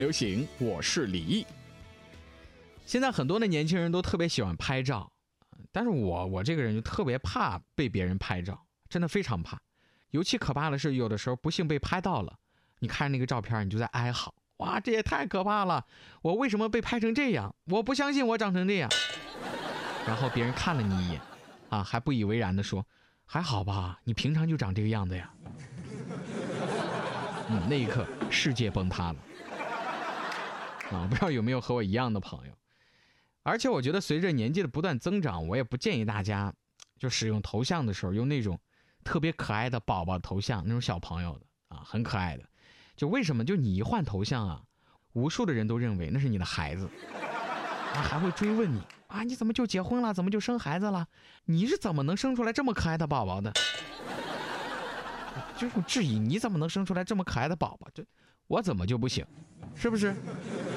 流行，我是李毅。现在很多的年轻人都特别喜欢拍照，但是我这个人就特别怕被别人拍照，真的非常怕。尤其可怕的是，有的时候不幸被拍到了，你看那个照片，你就在哀嚎，哇，这也太可怕了！我为什么被拍成这样？我不相信我长成这样。然后别人看了你一眼，还不以为然的说，还好吧，你平常就长这个样子呀。那一刻世界崩塌了。不知道有没有和我一样的朋友。而且我觉得随着年纪的不断增长，我也不建议大家就使用头像的时候用那种特别可爱的宝宝头像，那种小朋友的很可爱的。就为什么就你一换头像无数的人都认为那是你的孩子，还会追问你你怎么就结婚了，怎么就生孩子了，你是怎么能生出来这么可爱的宝宝的？就是质疑你怎么能生出来这么可爱的宝宝，这我怎么就不行？是不是？